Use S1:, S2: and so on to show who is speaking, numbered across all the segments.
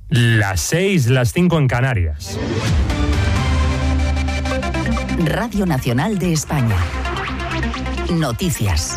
S1: Las 6, las 5 en Canarias.
S2: Radio Nacional de España. Noticias.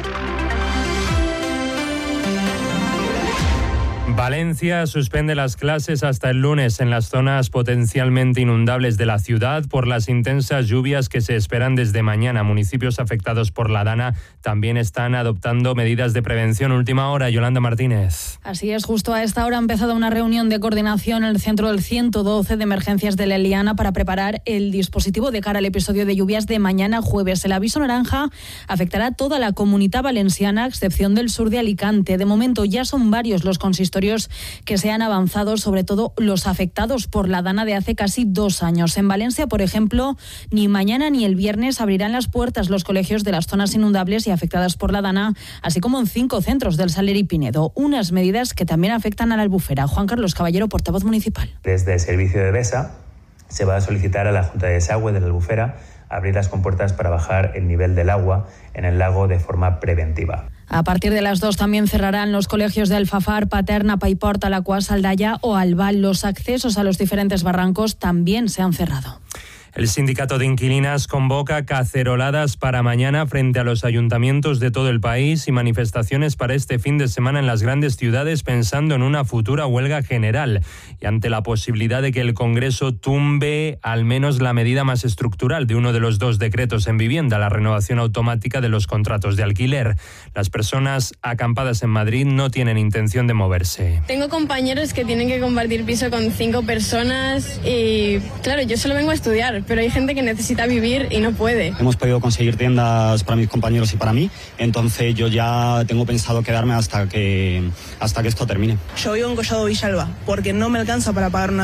S1: Valencia suspende las clases hasta el lunes en las zonas potencialmente inundables de la ciudad por las intensas lluvias que se esperan desde mañana. Municipios afectados por la Dana también están adoptando medidas de prevención. Última hora, Yolanda Martínez.
S3: Así es, justo a esta hora ha empezado una reunión de coordinación en el centro del 112 de emergencias de la Eliana para preparar el dispositivo de cara al episodio de lluvias de mañana jueves. El aviso naranja afectará a toda la Comunitat Valenciana, a excepción del sur de Alicante. De momento ya son varios los consistorios que se han avanzado, sobre todo los afectados por la Dana de hace casi 2 años. En Valencia, por ejemplo, ni mañana ni el viernes abrirán las puertas los colegios de las zonas inundables y afectadas por la Dana, así como en 5 centros del Saler y Pinedo. Unas medidas que también afectan a la Albufera. Juan Carlos Caballero, portavoz municipal.
S4: Desde el servicio de BESA se va a solicitar a la Junta de Desagüe de la Albufera abrir las compuertas para bajar el nivel del agua en el lago de forma preventiva.
S3: A partir de las 2 también cerrarán los colegios de Alfafar, Paterna, Paiporta, Alaquàs, Aldaya o Albal. Los accesos a los diferentes barrancos también se han cerrado.
S1: El sindicato de inquilinas convoca caceroladas para mañana frente a los ayuntamientos de todo el país y manifestaciones para este fin de semana en las grandes ciudades, pensando en una futura huelga general y ante la posibilidad de que el Congreso tumbe al menos la medida más estructural de uno de los 2 decretos en vivienda, la renovación automática de los contratos de alquiler. Las personas acampadas en Madrid no tienen intención de moverse.
S5: Tengo compañeros que tienen que compartir piso con 5 personas y claro, yo solo vengo a estudiar, pero hay gente que necesita vivir y no puede.
S6: Hemos podido conseguir tiendas para mis compañeros y para mí, entonces yo ya tengo pensado quedarme hasta que esto termine.
S7: Yo vivo en Collado Villalba, porque no me alcanza para pagar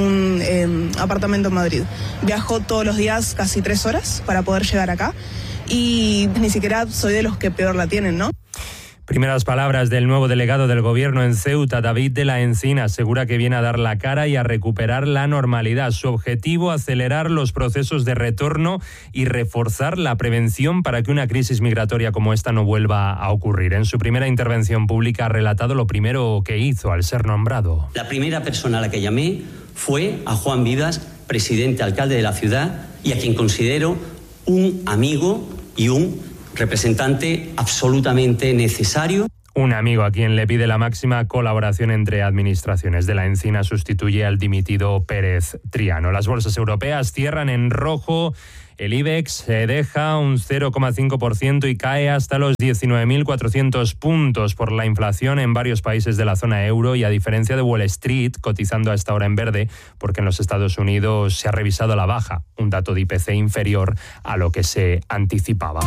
S7: un apartamento en Madrid. Viajo todos los días casi 3 horas para poder llegar acá y ni siquiera soy de los que peor la tienen, ¿no?
S1: Primeras palabras del nuevo delegado del Gobierno en Ceuta, David de la Encina, asegura que viene a dar la cara y a recuperar la normalidad. Su objetivo, acelerar los procesos de retorno y reforzar la prevención para que una crisis migratoria como esta no vuelva a ocurrir. En su primera intervención pública ha relatado lo primero que hizo al ser nombrado.
S8: La primera persona a la que llamé fue a Juan Vives, presidente alcalde de la ciudad, y a quien considero un amigo y un representante absolutamente necesario.
S1: Un amigo a quien le pide la máxima colaboración entre administraciones. De la Encina sustituye al dimitido Pérez Triano. Las bolsas europeas cierran en rojo. El IBEX se deja un 0,5% y cae hasta los 19.400 puntos por la inflación en varios países de la zona euro y a diferencia de Wall Street, cotizando a esta hora en verde, porque en los Estados Unidos se ha revisado a la baja, un dato de IPC inferior a lo que se anticipaba.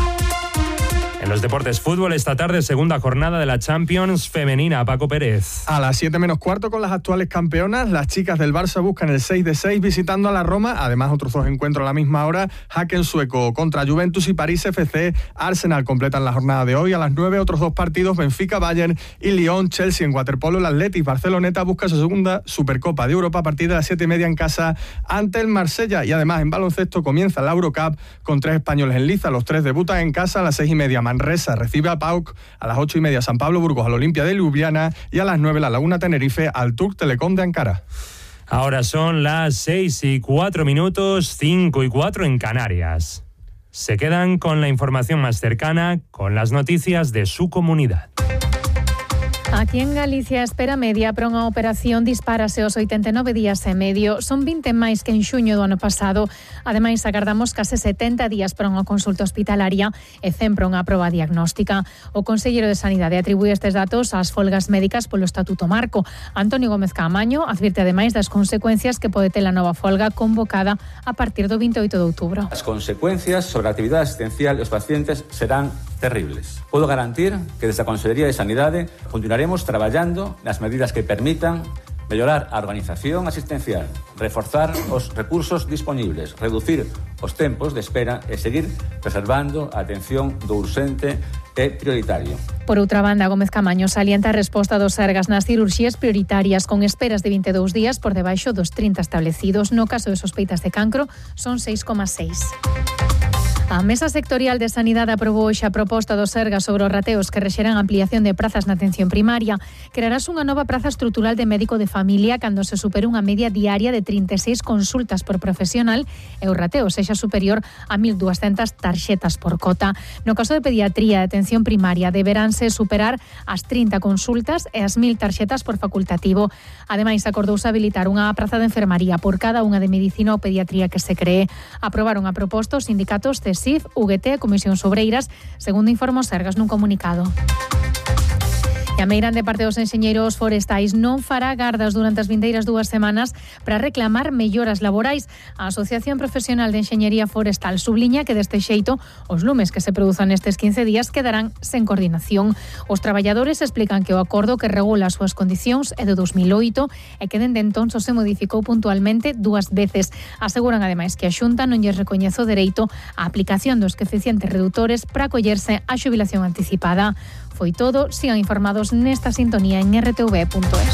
S1: En los deportes, fútbol, esta tarde, segunda jornada de la Champions femenina. Paco Pérez.
S9: A las 7:15 con las actuales campeonas, las chicas del Barça buscan el 6 de 6 visitando a la Roma. Además, otros 2 encuentros a la misma hora. Haken sueco contra Juventus y París FC. Arsenal completan la jornada de hoy. A las 9 otros 2 partidos, Benfica, Bayern y Lyon. Chelsea en waterpolo. El Athletic Barceloneta busca su segunda Supercopa de Europa a partir de las 7:30 en casa ante el Marsella. Y además, en baloncesto comienza la Eurocup con 3 españoles en liza. Los 3 debutan en casa a las 6:30. Manresa recibe a PAOK, a las 8:30 San Pablo Burgos al Olimpia de Ljubljana y a las 9 la Laguna Tenerife al Turk Telecom de Ankara.
S1: Ahora son las 6:04, 5:04 en Canarias. Se quedan con la información más cercana, con las noticias de su comunidad.
S10: Aquí en Galicia espera media para unha operación dispárase aos 89 días e medio. Son 20 máis que en xuño do ano pasado. Ademais, agardamos case 70 días para unha consulta hospitalaria e 100 para unha proba diagnóstica. O conselleiro de Sanidade atribúe estes datos ás folgas médicas polo Estatuto Marco. Antonio Gómez Caamaño advirte ademais das consecuencias que pode ter a nova folga convocada a partir do 28 de outubro.
S11: As consecuencias sobre a actividade asistencial dos pacientes serán terribles. Podo garantir que desde a Consellería de Sanidade continuaremos traballando nas medidas que permitan mellorar a organización asistencial, reforzar os recursos disponibles, reducir os tempos de espera e seguir preservando a atención do urxente e prioritario.
S10: Por outra banda, Gómez Caamaño salienta a resposta dos Sergas nas cirurxías prioritarias con esperas de 22 días por debaixo dos 30 establecidos. No caso de sospeitas de cancro, son 6,6. A Mesa Sectorial de Sanidade aprobou hoxe a proposta do Sergas sobre os rateos que rexeran a ampliación de prazas na atención primaria. Crearás unha nova praza estrutural de médico de familia cando se supere unha media diaria de 36 consultas por profesional e o rateo sexa superior a 1.200 tarxetas por cota. No caso de pediatría e atención primaria deberánse superar as 30 consultas e as 1.000 tarxetas por facultativo. Ademais, acordouse habilitar unha praza de enfermaría por cada unha de medicina ou pediatría que se cree. Aprobaron a proposta os sindicatos CESIF, UGT e Comisións Obreiras, segundo informou Sergas nun comunicado. E a Meirán de parte dos enxeñeiros forestais non fará gardas durante as vindeiras 2 semanas para reclamar melloras laborais. A Asociación Profesional de Enxeñería Forestal subliña que deste xeito os lumes que se produzan nestes 15 días quedarán sen coordinación. Os traballadores explican que o acordo que regula as súas condicións é de 2008 e que dende entón só se modificou puntualmente 2 veces. Aseguran ademais que a Xunta non lles recoñece o dereito á aplicación dos coeficientes redutores para acollerse á xubilación anticipada. Foi todo, sigan informados nesta sintonía en rtv.es.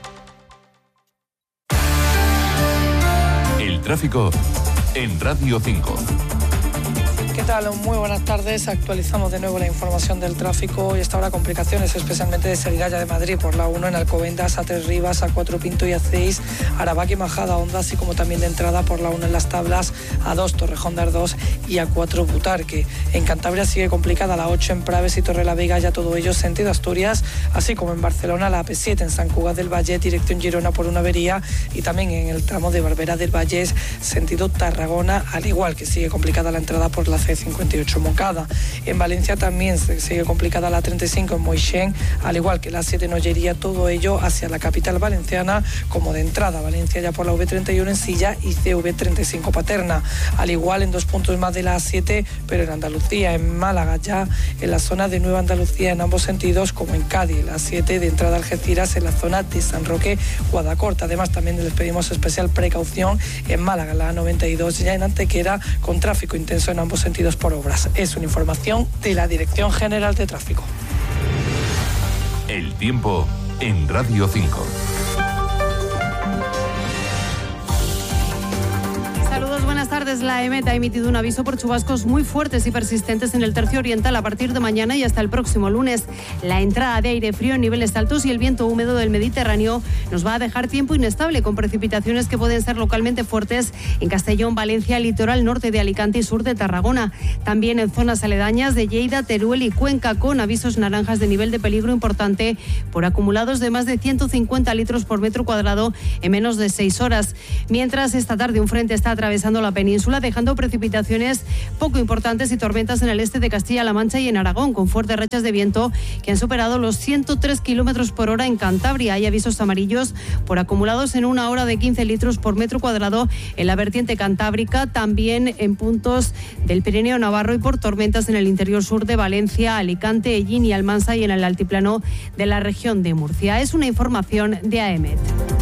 S12: El tráfico en Radio 5.
S13: ¿Qué tal? Muy buenas tardes. Actualizamos de nuevo la información del tráfico y hasta ahora complicaciones, especialmente de salida ya de Madrid por la 1 en Alcobendas, A3 Rivas, A4 Pinto y A6, Aravaca y Majada Honda, así como también de entrada por la 1 en Las Tablas, A2 Torrejón de Ardós y A4 Butarque. En Cantabria sigue complicada la 8 en Praves y Torrelavega, ya todo ello sentido Asturias, así como en Barcelona la AP7 en Sant Cugat del Vallès, dirección Girona por una avería, y también en el tramo de Barberà del Vallès, sentido Tarragona, al igual que sigue complicada la entrada por la C58 Moncada. En Valencia también sigue complicada la 35 en Moixén, al igual que la 7 en Ollería, todo ello hacia la capital valenciana, como de entrada Valencia ya por la V31 en Silla y CV35 Paterna, al igual en 2 puntos más de la A7, pero en Andalucía, en Málaga ya en la zona de Nueva Andalucía en ambos sentidos, como en Cádiz, la 7 de entrada a Algeciras en la zona de San Roque, Guadacorta. Además también les pedimos especial precaución en Málaga, la A92 ya en Antequera, con tráfico intenso en ambos sentidos por obras. Es una información de la Dirección General de Tráfico.
S12: El tiempo en Radio 5.
S14: Saludos, buenas tardes. La EMET ha emitido un aviso por chubascos muy fuertes y persistentes en el tercio oriental a partir de mañana y hasta el próximo lunes. La entrada de aire frío en niveles altos y el viento húmedo del Mediterráneo nos va a dejar tiempo inestable con precipitaciones que pueden ser localmente fuertes en Castellón, Valencia, litoral norte de Alicante y sur de Tarragona. También en zonas aledañas de Lleida, Teruel y Cuenca, con avisos naranjas de nivel de peligro importante por acumulados de más de 150 litros por metro cuadrado en menos de 6 horas. Mientras esta tarde un frente está atravesando la península, dejando precipitaciones poco importantes y tormentas en el este de Castilla-La Mancha y en Aragón, con fuertes rachas de viento que han superado los 103 kilómetros por hora en Cantabria. Hay avisos amarillos por acumulados en 1 hora de 15 litros por metro cuadrado en la vertiente cantábrica, también en puntos del Pirineo Navarro y por tormentas en el interior sur de Valencia, Alicante, Ellín y Almansa y en el altiplano de la región de Murcia. Es una información de AEMET.